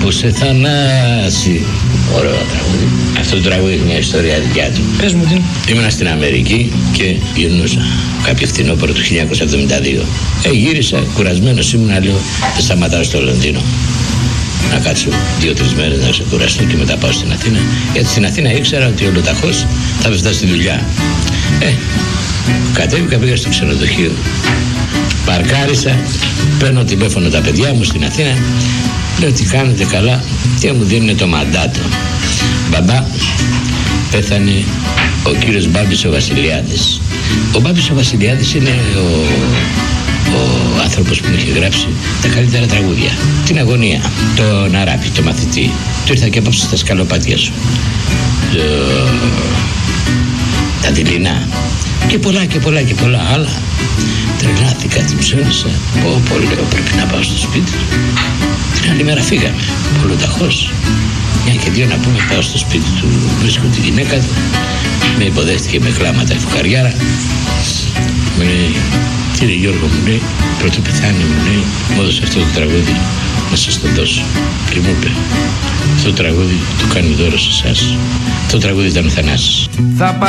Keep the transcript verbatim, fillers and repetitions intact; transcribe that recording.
Από σε Θανάση. Ωραίο τραγούδι. Αυτό το τραγούδι έχει μια ιστορία δικιά του. Πες μου την. Ήμουνα στην Αμερική και γυρνούσα κάποιο φθινόπωρο του χίλια εννιακόσια εβδομήντα δύο. Ε, γύρισα κουρασμένος, ήμουνα, λέω, θα σταματάω στο Λονδίνο. Να κάτσω δύο-τρεις μέρες να ξεκουραστώ και μετά πάω στην Αθήνα. Γιατί στην Αθήνα ήξερα ότι ολοταχώς θα με φτάσει στη δουλειά. Ε, κατέβηκα, πήγα στο ξενοδοχείο. Παρκάρισα, παίρνω τηλέφωνο τα παιδιά μου στην Αθήνα. Λέω τι κάνετε, καλά, και μου δίνουν το μαντάτο. Μπαμπά, πέθανε ο κύριος Μπάμπης ο Βασιλιάδης. Ο Μπάμπης ο Βασιλιάδης είναι ο, ο άνθρωπος που μου είχε γράψει τα καλύτερα τραγούδια. Την Αγωνία, τον Αράπη, το μαθητή. Του ήρθα και απόψε στα σκαλοπάτια σου. Το... Τα δειλινά. Και πολλά και πολλά και πολλά άλλα. Τρελάθηκα, την ψώνισα. Πω πω, λέω, πρέπει να πάω στο σπίτι του. Την άλλη μέρα φύγαμε, ολοταχώς. Μια και δύο να πούμε, πάω στο σπίτι του, βρίσκω τη γυναίκα του. Με υποδέχτηκε με κλάματα η φουκαριάρα. Μου λέει, κύριε Γιώργο, μου λέει, πρωτού πεθάνει, μου λέει, μου έδωσε αυτό το τραγούδι να σας το δώσω. Και μου είπε, αυτό το τραγούδι το κάνει δώρο σε εσάς. Το τραγούδι ήταν ο Θανάσης.